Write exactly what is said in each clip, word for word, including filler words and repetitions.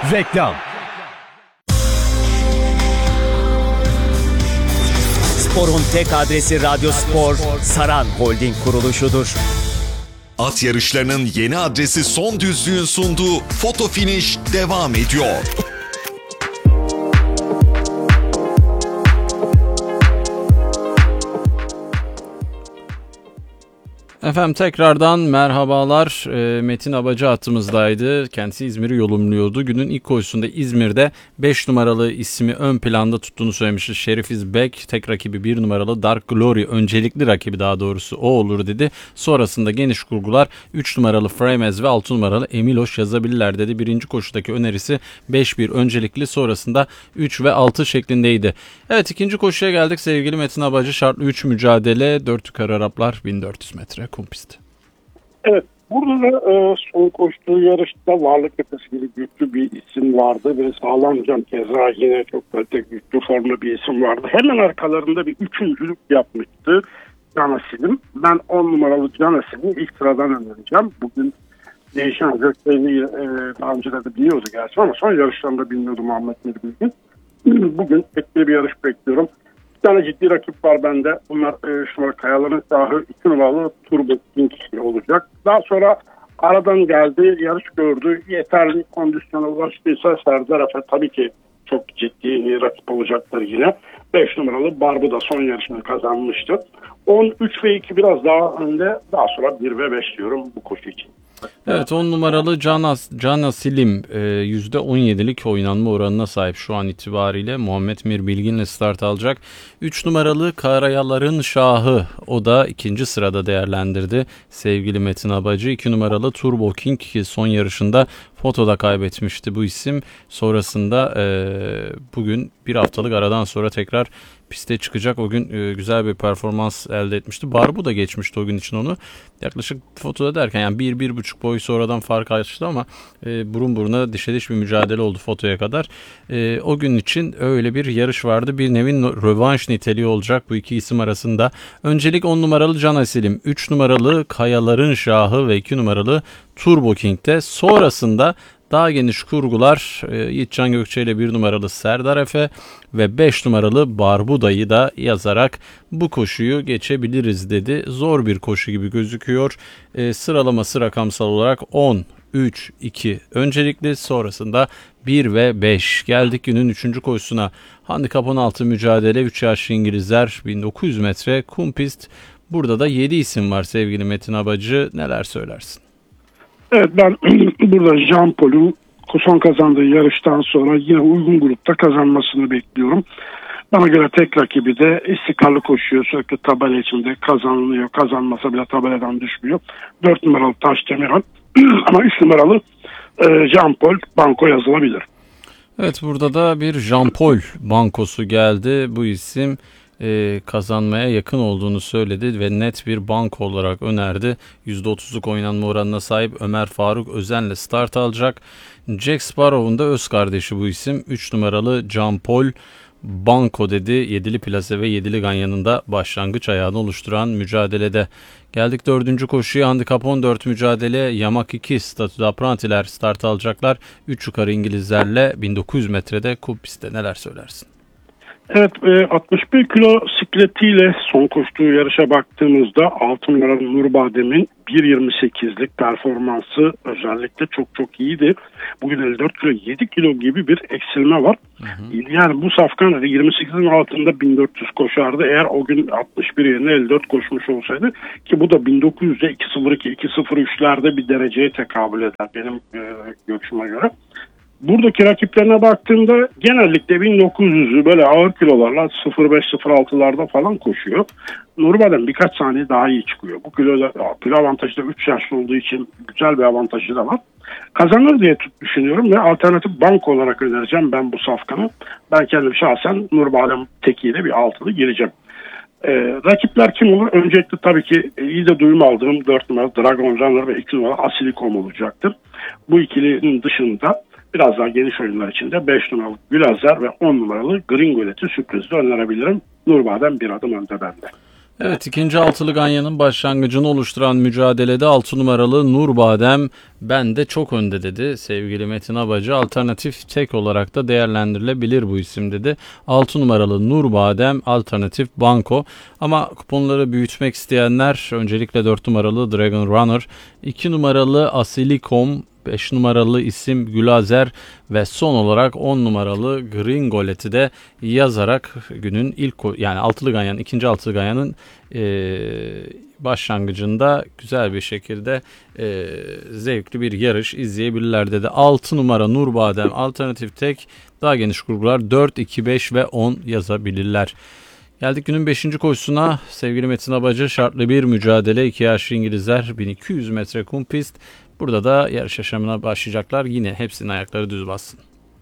Reklam. Spor'un tek adresi Radyo Spor, Saran Holding kuruluşudur. At yarışlarının yeni adresi Son Düzlüğün sunduğu Foto Finish devam ediyor. Efendim tekrardan merhabalar. E, Metin Abacı hattımızdaydı. Kendisi İzmir'i yorumluyordu. Günün ilk koşusunda İzmir'de beş numaralı ismi ön planda tuttuğunu söylemişti. Şerif İzbek, tek rakibi bir numaralı Dark Glory, öncelikli rakibi daha doğrusu o olur dedi. Sonrasında geniş kurgular üç numaralı Framez ve altı numaralı Emiloş yazabilirler dedi. Birinci koşudaki önerisi beş bir öncelikli, sonrasında üç ve altı şeklindeydi. Evet, ikinci koşuya geldik sevgili Metin Abacı. Şartlı üç mücadele, dört yukarı Araplar, bin dört yüz metre kum pisti. Evet, burada da e, son koştuğu yarışta Varlık Tepesi gibi güçlü bir isim vardı ve Sağlam Can keza yine çok kalite güçlü formlu bir isim vardı. Hemen arkalarında bir üçüncülük yapmıştı Canasil'im. Ben on numaralı Canasil'i ilk sıradan önereceğim. Bugün değişen göklerini e, daha önce de biliyordu gerçi ama son yarışlarında bilmiyordum Muhammed Mirbilgin. Bugün etkili bir yarış bekliyorum. Bir tane ciddi rakip var bende. Bunlar e, şu numara Kayaların Şahı, iki numaralı Turbo King olacak. Daha sonra aradan geldi, yarış gördü. Yeterli kondisyona ulaştıysa Serdar Efe tabii ki çok ciddi rakip olacaktır yine. beş numaralı Barbuda son yarışını kazanmıştı. on, üç ve iki biraz daha önde. Daha sonra bir ve beş diyorum bu koşu için. Evet, on numaralı Canas, Canasil'im yüzde on yedilik oynanma oranına sahip şu an itibariyle. Muhammed Mirbilgin'le start alacak. üç numaralı Karayaların Şahı, o da ikinci sırada değerlendirdi sevgili Metin Abacı. iki numaralı Turbo King son yarışında fotoda kaybetmişti bu isim. Sonrasında e, bugün bir haftalık aradan sonra tekrar piste çıkacak. O gün e, güzel bir performans elde etmişti. Barbu da geçmişti o gün için onu. Yaklaşık fotoda derken yani bir bir buçuk boy sonradan fark açtı ama e, burun buruna dişe diş bir mücadele oldu fotoya kadar. E, o gün için öyle bir yarış vardı. Bir nevin rövanş niteliği olacak bu iki isim arasında. Öncelik on numaralı Canasil'im, üç numaralı Kayaların Şahı ve iki numaralı Turbo King'de. Sonrasında daha geniş kurgular e, Yiğitcan Gökçe ile bir numaralı Serdar Efe ve beş numaralı Barbuda'yı da yazarak bu koşuyu geçebiliriz dedi. Zor bir koşu gibi gözüküyor. E, sıralaması rakamsal olarak on, üç, iki öncelikli, sonrasında bir ve beş. Geldik günün üçüncü koşusuna. Handikap on altı mücadele, üç yaşlı İngilizler, bin dokuz yüz metre kum pist. Burada da yedi isim var sevgili Metin Abacı. Neler söylersin? Evet, ben burada Jean Paul'un son kazandığı yarıştan sonra yine uygun grupta kazanmasını bekliyorum. Bana göre tek rakibi de istikrarlı koşuyor. Sürekli tabela içinde kazanılıyor. Kazanmasa bile tabeladan düşmüyor. dört numaralı Taşdemiran ama üç numaralı Jean Paul banko yazılabilir. Evet, burada da bir Jean Paul bankosu geldi. Bu isim e, kazanmaya yakın olduğunu söyledi ve net bir banko olarak önerdi. yüzde otuzluk oynanma oranına sahip Ömer Faruk Özen'le start alacak. Jack Sparrow'un da öz kardeşi bu isim. üç numaralı Jean Paul banko dedi. Yedili plase ve yedili ganyanın da başlangıç ayağını oluşturan mücadelede. Geldik dördüncü koşuya. Handikap on dört mücadele, Yamak iki statüde aprantiler start alacaklar. üç yukarı İngilizlerle bin dokuz yüz metrede kum pistte. Neler söylersin? Evet, altmış bir kilo sikletiyle son koştuğu yarışa baktığımızda altı numaralı Nurbadem'in bir yirmi sekizlik performansı özellikle çok çok iyiydi. Bugün elli dört kilo, yedi kilo gibi bir eksilme var. Hı hı. Yani bu safkan yirmi sekizin altında bin dört yüz koşardı. Eğer o gün altmış bir yerine elli dört koşmuş olsaydı, ki bu da bin dokuz yüzde iki sıfır iki iki sıfır üçlerde bir dereceye tekabül eder benim e, görüşüme göre. Buradaki rakiplerine baktığımda genellikle bin dokuz yüzü böyle ağır kilolarla sıfır beş sıfır altılarda falan koşuyor. Nurbadem birkaç saniye daha iyi çıkıyor. Bu kilo, kilo avantajı da üç yaşlı olduğu için güzel bir avantajı da var. Kazanır diye düşünüyorum ve alternatif banko olarak önereceğim ben bu safkanı. Ben kendim şahsen Nurbadem tekiyle bir altılı gireceğim. Ee, rakipler kim olur? Öncelikle tabii ki iyi de duyum aldığım dört numara Dragon Runner ve iki numara Asilikom olacaktır. Bu ikilinin dışında biraz daha geniş oyunlar içinde beş numaralı Gülazer ve on numaralı Gringolet'i sürprizle önerebilirim. Nurbadem bir adım önde bende. Evet, ikinci altılı ganyanın başlangıcını oluşturan mücadelede altı numaralı Nurbadem ben de çok önde dedi. Sevgili Metin Abacı, alternatif tek olarak da değerlendirilebilir bu isim dedi. altı numaralı Nurbadem alternatif banko, ama kuponları büyütmek isteyenler öncelikle dört numaralı Dragon Runner, iki numaralı Asilikom, beş numaralı isim Gülazer ve son olarak on numaralı Gringolet'i de yazarak günün ilk, yani altılı ganyanın, ikinci altılı ganyanın e, başlangıcında güzel bir şekilde e, zevkli bir yarış izleyebilirler dedi. altı numara Nurbadem alternatif tek, daha geniş kurgular dört, iki, beş ve on yazabilirler. Geldik günün beşinci koşusuna. Sevgili Metin Abacı, şartlı bir mücadele, iki yaşlı İngilizler, bin iki yüz metre kum pist. Burada da yarış yaşamına başlayacaklar. Yine hepsinin ayakları düz bassın.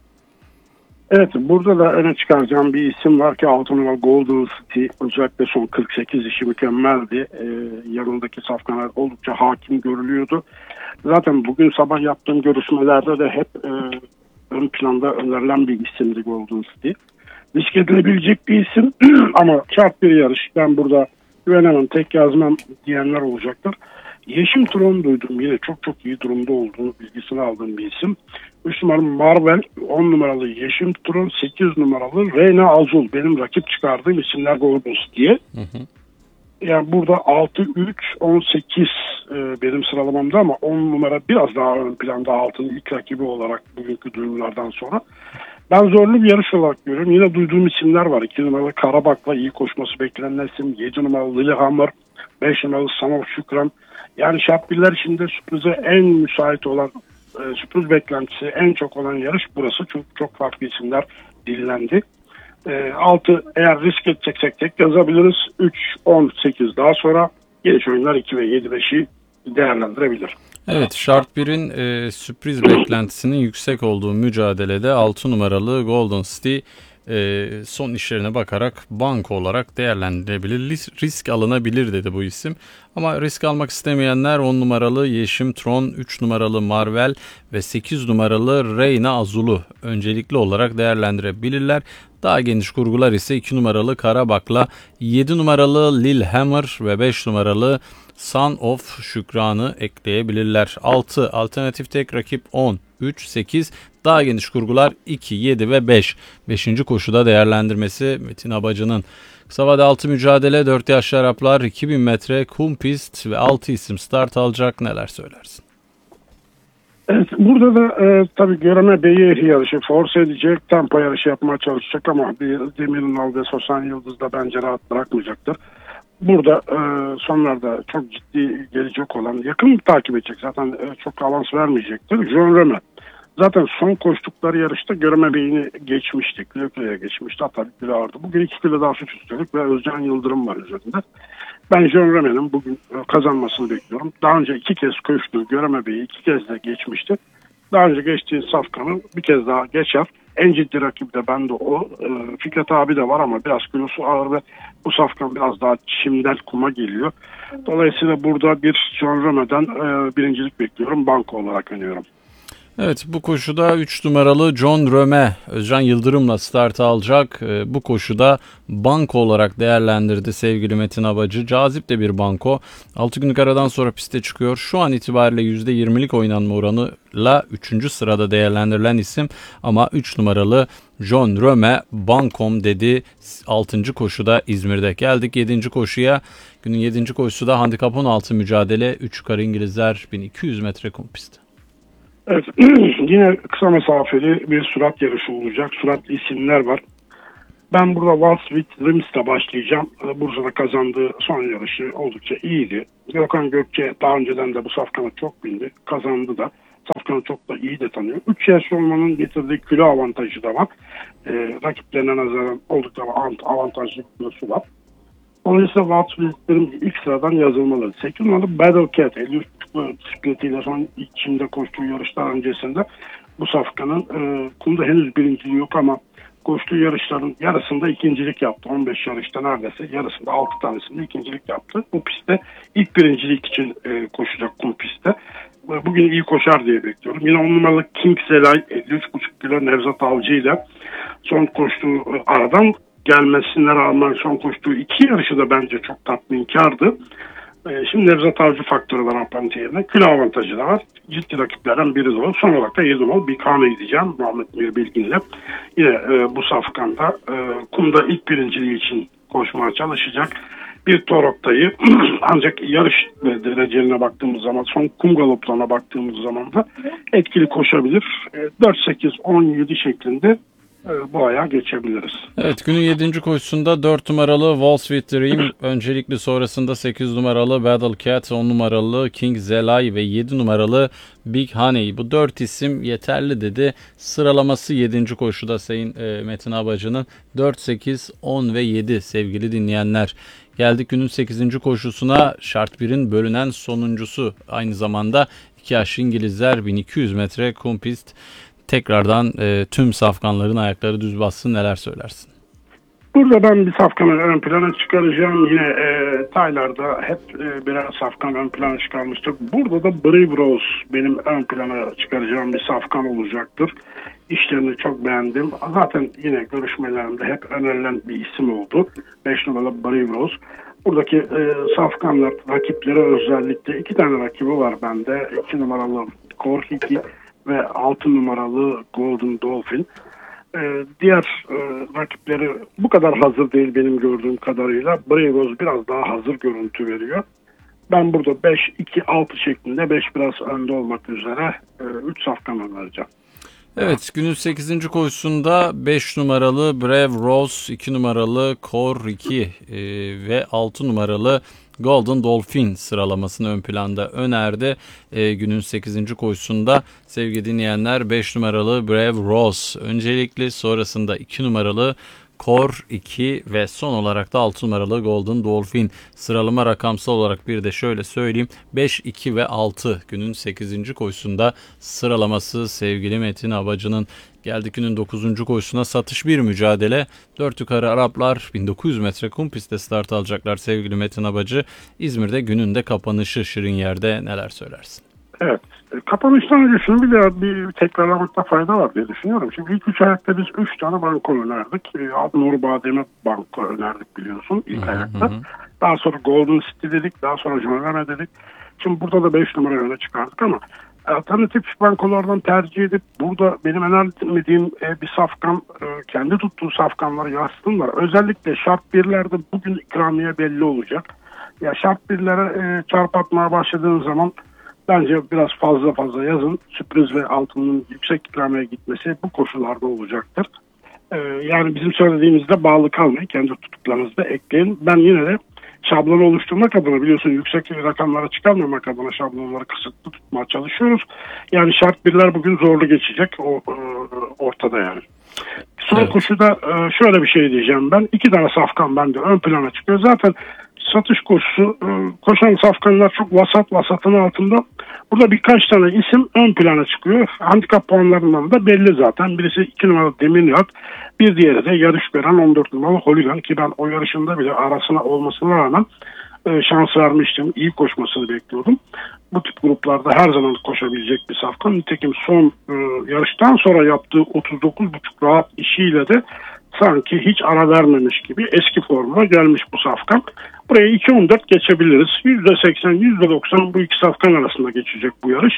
Evet, burada da öne çıkaracağım bir isim var ki altı numara Golden City, özellikle son kırk sekiz işi mükemmeldi. Ee, yanındaki safkanlar oldukça hakim görülüyordu. Zaten bugün sabah yaptığım görüşmelerde de hep e, ön planda önerilen bir isimdi Golden City. Risk edilebilecek bir isim ama şart bir yarış. Ben burada güvenemem, tek yazmam diyenler olacaktır. Yeşim Tron duydum, yine çok çok iyi durumda olduğunu bilgisini aldığım bir isim. üç numaralı Marvel, on numaralı Yeşim Tron, sekiz numaralı Reyna Azul. Benim rakip çıkardığım isimler Golden diye. Hı hı. Yani burada altı, üç, on sekiz e, benim sıralamamda, ama on numara biraz daha ön planda, altının ilk rakibi olarak bugünkü duyumlardan sonra. Ben zorlu bir yarış olarak görüyorum. Yine duyduğum isimler var. iki numaralı Karabak'la iyi koşması beklenen isim. yedi numaralı Lillehammer, beş numaralı Sanov Şükran. Yani şapkiller içinde sürprize en müsait olan, e, sürpriz beklentisi en çok olan yarış burası. Çünkü çok farklı isimler dinlendi. E, altı eğer risk edeceksek tek yazabiliriz. üç, on, sekiz daha sonra geniş oyunlar iki ve yedi, beşi değerlendirebilir. Evet, şart birin e, sürpriz beklentisinin yüksek olduğu mücadelede altı numaralı Golden City e, son işlerine bakarak banko olarak değerlendirilebilir, risk alınabilir dedi bu isim. Ama risk almak istemeyenler on numaralı Yeşim Tron, üç numaralı Marvel ve sekiz numaralı Reyna Azul'u öncelikli olarak değerlendirebilirler. Daha geniş kurgular ise iki numaralı Karabak'la yedi numaralı Lillehammer ve beş numaralı Son of Şükran'ı ekleyebilirler. altı alternatif tek rakip on, üç, sekiz, daha geniş kurgular iki, yedi ve beş. beşinci koşuda değerlendirmesi Metin Abacı'nın. Kısa vade altı mücadele, dört yaşlı Araplar, iki bin metre kum pist ve altı isim start alacak, neler söylersin? Evet, burada da e, tabii Göreme Bey'i yarışı force edecek, tempo yarışı yapmaya çalışacak ama bir Demir'in aldığı Sosan Yıldız da bence rahat bırakmayacaktır. Burada e, sonlarda çok ciddi gelecek olan, yakın takip edecek, zaten e, çok avans vermeyecektir. John Röme. Zaten son koştukları yarışta Göreme Bey'ini geçmişti. Kilo kiloya geçmişti. Hatta bir kilo ağırdı. Bugün iki kilo daha suç üstelik ve Özcan Yıldırım var üzerinde. Ben John Röme'nin bugün kazanmasını bekliyorum. Daha önce iki kez koştu. Göreme Bey'i iki kez de geçmişti. Daha önce geçtiği safkanı bir kez daha geçer. En ciddi rakibi de bende o. E, Fikret abi de var ama biraz kilosu ağır ve bu safkan biraz daha çimdel kuma geliyor. Dolayısıyla burada bir John Röme'den e, birincilik bekliyorum. Banko olarak öneriyorum. Evet, bu koşuda üç numaralı John Röme Özcan Yıldırım'la start alacak. Bu koşuda banko olarak değerlendirdi sevgili Metin Abacı. Cazip de bir banko. altı günlük aradan sonra piste çıkıyor. Şu an itibariyle yüzde yirmilik oynanma oranıyla üçüncü sırada değerlendirilen isim. Ama üç numaralı John Röme bankom dedi altıncı koşuda İzmir'de. Geldik yedinci koşuya. Günün yedinci koşusu da handikap on altı mücadele. üç yukarı İngilizler, bin iki yüz metre kum pisti. Evet, yine kısa mesafeli bir sürat yarışı olacak. Süratli isimler var. Ben burada Wall Street Rims'te başlayacağım. Bursa'da kazandığı son yarışı oldukça iyiydi. Gökhan Gökçe daha önceden de bu safkanı çok bindi. Kazandı da. Safkanı çok da iyi de tanıyor. üç yaş olmanın getirdiği kilo avantajı da var. Ee, rakiplerine nazaran oldukça avantajlı bir kilosu var. Dolayısıyla Wall Street'lerin ilk sıradan yazılmaları. sekiz numaralı Battle Cat, elli üç bisikletiyle son içinde koştuğu yarışlar öncesinde bu safkanın e, kumda henüz birinciliği yok ama koştuğu yarışların yarısında ikincilik yaptı. on beş yarışta neredeyse yarısında altı tanesinde ikincilik yaptı. Bu pistte ilk birincilik için e, koşacak kum pistte. Bugün iyi koşar diye bekliyorum. Yine on numaralı King Selay elli üç buçuk kilo Nevzat Avcı ile son koştuğu aradan gelmesine rağmen son koştuğu iki yarışı da bence çok tatminkardı. E, şimdi Nevzat Avcı faktörü var Rampant yerine. Kilo avantajı da var. Ciddi rakiplerden biri de o. Son olarak da yedi numaralı bir Bikane diyeceğim. Muhammed Mir Bilgin'le. Yine e, bu safkanda e, kumda ilk birinciliği için koşmaya çalışacak bir Toroktay'ı ancak yarış derecelerine baktığımız zaman, son kum galoplarına baktığımız zaman da etkili koşabilir. dört sekiz on yedi şeklinde bu ayağa geçebiliriz. Evet, günün yedinci koşusunda dört numaralı Wall Street Dream öncelikli, sonrasında sekiz numaralı Battle Cat, on numaralı King Zelay ve yedi numaralı Big Honey. Bu dört isim yeterli dedi. Sıralaması yedinci koşuda Sayın e, Metin Abacı'nın dört, sekiz, on ve yedi sevgili dinleyenler. Geldik günün sekizinci koşusuna, şart birin bölünen sonuncusu. Aynı zamanda iki yaşlı İngilizler bin iki yüz metre kum pist. Tekrardan e, tüm safkanların ayakları düz bassın, neler söylersin? Burada ben bir safkanı ön plana çıkaracağım. Yine e, Taylar'da hep e, birer safkan ön plana çıkarmıştık. Burada da Brave Rose benim ön plana çıkaracağım bir safkan olacaktır. İşlerini çok beğendim. Zaten yine görüşmelerimde hep önerilen bir isim oldu. beş numaralı Brave Rose. Buradaki e, safkanlar rakipleri, özellikle iki tane rakibi var bende. iki numaralı Korhiki ve altı numaralı Golden Dolphin. Ee, diğer e, rakipleri bu kadar hazır değil benim gördüğüm kadarıyla. Brave Rose biraz daha hazır görüntü veriyor. Ben burada beş iki altı şeklinde, beş biraz önde olmak üzere e, üç safkan önereceğim. Evet, günün sekizinci koşusunda beş numaralı Brave Rose, iki numaralı Core iki e, ve altı numaralı Golden Dolphin sıralamasını ön planda önerdi. E, günün sekizinci koşusunda sevgili dinleyenler beş numaralı Brave Rose öncelikli, sonrasında iki numaralı Core iki ve son olarak da altı numaralı Golden Dolphin. Sıralama rakamsal olarak bir de şöyle söyleyeyim. beş, iki ve altı günün sekizinci koşusunda sıralaması sevgili Metin Abacı'nın. Geldik günün dokuzuncu koşusuna, satış bir mücadele. Dört yukarı Araplar bin dokuz yüz metre kum pistte start alacaklar sevgili Metin Abacı. İzmir'de günün de kapanışı Şirinyer'de, neler söylersin? Evet. Kapanıştan önce şunu bir daha bir tekrarlamakta fayda var diye düşünüyorum. Şimdi ilk üç ayakta biz üç tane banko önerdik. Nur Badem'e banko önerdik biliyorsun ilk hı hı, ayakta. Hı. Daha sonra Golden City dedik. Daha sonra Jöneme dedik. Şimdi burada da beş numara öne çıkardık ama alternatif bankolardan tercih edip burada benim önermediğim bir safkan, kendi tuttuğu safkanları yazsınlar. Özellikle şart birlerde bugün ikramiye belli olacak. Ya şart birlere çarp atmaya başladığın zaman bence biraz fazla fazla yazın. Sürpriz ve altının yüksek ikramiye gitmesi bu koşullarda olacaktır. Ee, yani bizim söylediğimizde bağlı kalmayın. Kendi tuttuklarınızda ekleyin. Ben yine de şablonu oluşturmak adına, biliyorsun yüksek rakamlara çıkarmamak adına şablonları kısıtlı tutmaya çalışıyoruz. Yani şart birler bugün zorlu geçecek. O e, ortada yani. Son evet. koşuda e, şöyle bir şey diyeceğim ben. İki tane safkan bende ön plana çıkıyor. Zaten satış koşusu, koşan safkanlar çok vasat, vasatın altında. Burada birkaç tane isim ön plana çıkıyor. Handikap puanlarından da belli zaten. Birisi iki numaralı Demirnihat, bir diğeri de yarış gören on dört numaralı Holigan, ki ben o yarışında bile arasına olmasına rağmen şans vermiştim. İyi koşmasını bekliyordum. Bu tip gruplarda her zaman koşabilecek bir safkan. Nitekim son e, yarıştan sonra yaptığı otuz dokuz buçuk rahat işiyle de sanki hiç ara vermemiş gibi eski formuna gelmiş bu safkan. Buraya iki on dört geçebiliriz. yüzde seksen yüzde doksan bu iki safkan arasında geçecek bu yarış.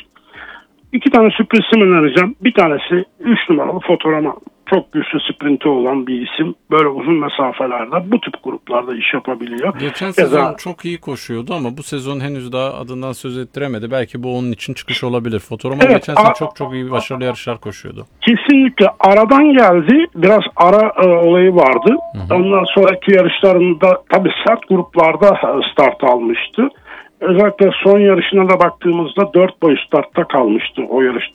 İki tane sürpriz isim önereceğim. Bir tanesi üç numaralı Fotorama. Çok güçlü sprinti olan bir isim. Böyle uzun mesafelerde bu tip gruplarda iş yapabiliyor. Geçen sezon da çok iyi koşuyordu ama bu sezon henüz daha adından söz ettiremedi. Belki bu onun için çıkış olabilir. Fotorama evet, geçen sezon çok çok iyi, başarılı yarışlar koşuyordu. Kesinlikle aradan geldi. Biraz ara e, olayı vardı. Hı hı. Ondan sonraki yarışlarında tabii sert gruplarda start almıştı. Özellikle son yarışına da baktığımızda dört boy startta kalmıştı o yarışta.